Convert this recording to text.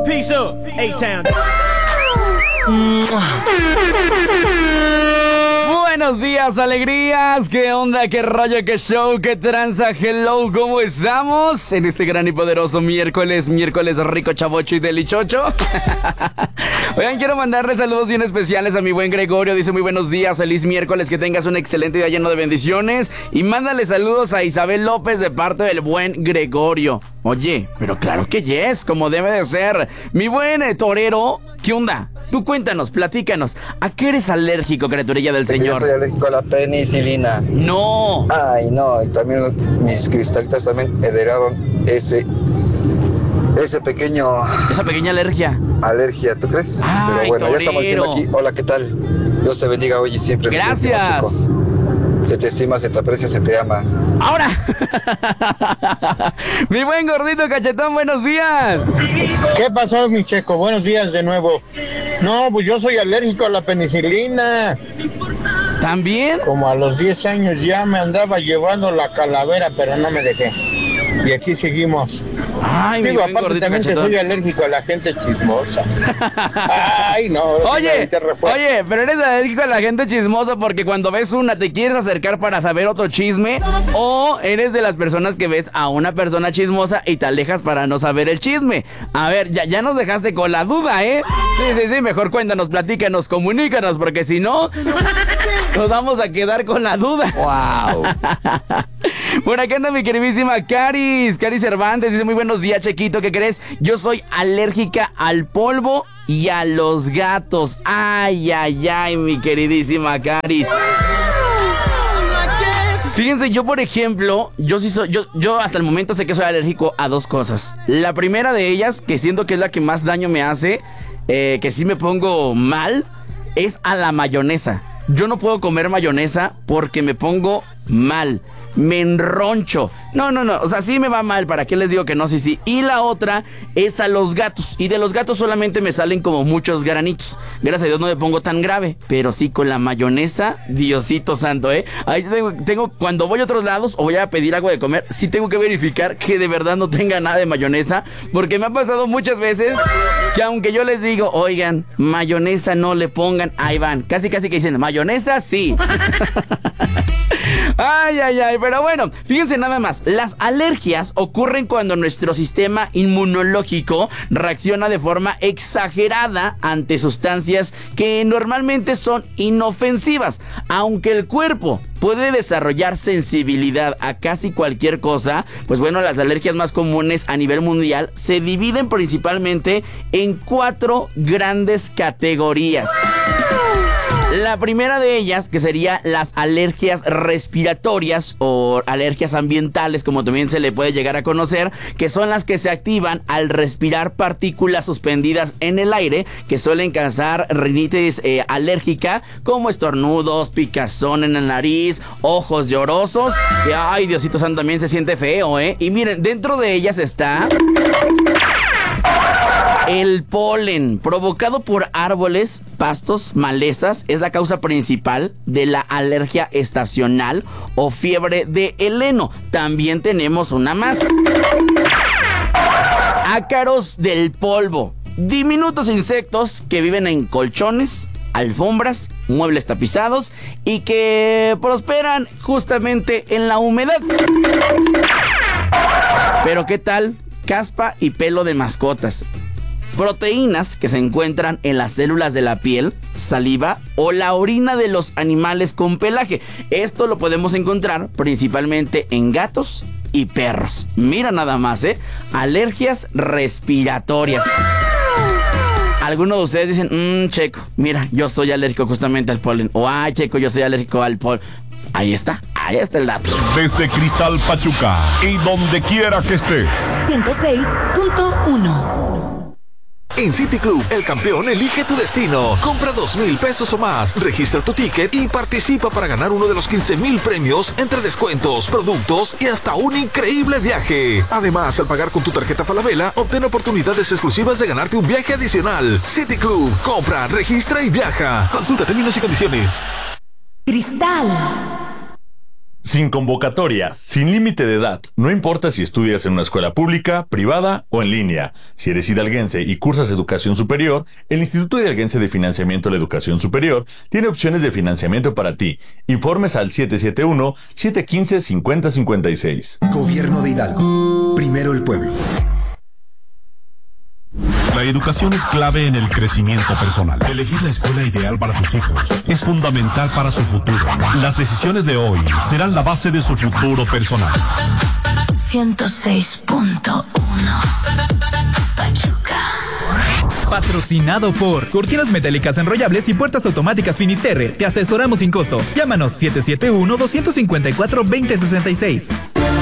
Peace up, A-Town. Buenos días, alegrías. ¿Qué onda? ¿Qué rollo? ¿Qué show? ¿Qué tranza? Hello, ¿cómo estamos? En este gran y poderoso miércoles rico, chavocho y delichocho. Oigan, quiero mandarle saludos bien especiales a mi buen Gregorio. Dice muy buenos días, feliz miércoles, que tengas un excelente día lleno de bendiciones. Y mándale saludos a Isabel López de parte del buen Gregorio. Oye, pero claro que yes, como debe de ser. Mi buen torero, ¿qué onda? Tú cuéntanos, platícanos. ¿A qué eres alérgico, criaturilla del Señor? Yo soy alérgico a la penicilina. ¡No! Ay, no, y también mis cristalitas también heredaron ese pequeño... Esa pequeña alergia. Alergia, ¿tú crees? Ay, pero bueno, torero. ya estamos diciendo aquí, hola, ¿qué tal? Dios te bendiga hoy y siempre. Gracias. Se te estima, se te aprecia, se te ama. ¡Ahora! Mi buen gordito cachetón, buenos días. ¿Qué pasó, mi Checo? Buenos días de nuevo. No, pues yo soy alérgico a la penicilina. ¿También? Como a los 10 años ya me andaba llevando la calavera, pero no me dejé. Y aquí seguimos. Ay, mi Digo, buen aparte gordito también que cachetón. soy alérgico a la gente chismosa. Ay, no. Oye, pero eres alérgico a la gente chismosa porque cuando ves una te quieres acercar para saber otro chisme, o eres de las personas que ves a una persona chismosa y te alejas para no saber el chisme. A ver, ya nos dejaste con la duda, ¿eh? Sí, mejor cuéntanos, platícanos, comunícanos, porque si no, nos vamos a quedar con la duda. Wow. Por acá anda mi queridísima Caris Cervantes, dice muy buenos días, Chequito, ¿qué crees? Yo soy alérgica al polvo y a los gatos. Ay, mi queridísima Caris. Fíjense, yo por ejemplo, yo hasta el momento sé que soy alérgico a dos cosas. La primera de ellas, que siento que es la que más daño me hace, que sí me pongo mal, es a la mayonesa. Yo no puedo comer mayonesa porque me pongo mal. Me enroncho. No, o sea, sí me va mal, ¿para qué les digo que no? Sí. Y la otra es a los gatos. Y de los gatos solamente me salen como muchos granitos. Gracias a Dios no me pongo tan grave. Pero sí, con la mayonesa, Diosito santo, ¿eh? Ahí tengo cuando voy a otros lados o voy a pedir algo de comer, sí tengo que verificar que de verdad no tenga nada de mayonesa. Porque me ha pasado muchas veces que aunque yo les digo, oigan, mayonesa no le pongan, ahí van. Casi que dicen, mayonesa sí. Ay, pero bueno, fíjense nada más, las alergias ocurren cuando nuestro sistema inmunológico reacciona de forma exagerada ante sustancias que normalmente son inofensivas. Aunque el cuerpo puede desarrollar sensibilidad a casi cualquier cosa, pues bueno, las alergias más comunes a nivel mundial se dividen principalmente en 4 grandes categorías. La primera de ellas, que sería las alergias respiratorias o alergias ambientales, como también se le puede llegar a conocer, que son las que se activan al respirar partículas suspendidas en el aire, que suelen causar rinitis alérgica, como estornudos, picazón en la nariz, ojos llorosos, y ay, Diosito santo, también se siente feo, ¿eh? Y miren, dentro de ellas está el polen, provocado por árboles, pastos, malezas, es la causa principal de la alergia estacional o fiebre de heleno. También tenemos una más. Ácaros del polvo, diminutos insectos que viven en colchones, alfombras, muebles tapizados y que prosperan justamente en la humedad. Pero ¿qué tal? Caspa y pelo de mascotas. Proteínas que se encuentran en las células de la piel, saliva o la orina de los animales con pelaje. Esto lo podemos encontrar principalmente en gatos y perros. Mira nada más, alergias respiratorias. Algunos de ustedes dicen, Checo, mira, yo soy alérgico justamente al polen. O, ay, Checo, yo soy alérgico al polen. Ahí está el dato. Desde Cristal Pachuca y donde quiera que estés. 106.1. En City Club, el campeón elige tu destino. Compra 2,000 pesos o más, registra tu ticket y participa para ganar uno de los 15,000 premios entre descuentos, productos y hasta un increíble viaje. Además, al pagar con tu tarjeta Falabella, obtén oportunidades exclusivas de ganarte un viaje adicional. City Club, compra, registra y viaja. Consulta términos y condiciones. Cristal Sin convocatoria, sin límite de edad, no importa si estudias en una escuela pública, privada o en línea. Si eres hidalguense y cursas educación superior, el Instituto Hidalguense de Financiamiento a la Educación Superior tiene opciones de financiamiento para ti. Informes al 771-715-5056. Gobierno de Hidalgo. Primero el pueblo. La educación es clave en el crecimiento personal. Elegir la escuela ideal para tus hijos es fundamental para su futuro. Las decisiones de hoy serán la base de su futuro personal. 106.1 Pachuca. Patrocinado por Cortinas Metálicas Enrollables y Puertas Automáticas Finisterre. Te asesoramos sin costo. Llámanos 771-254-2066.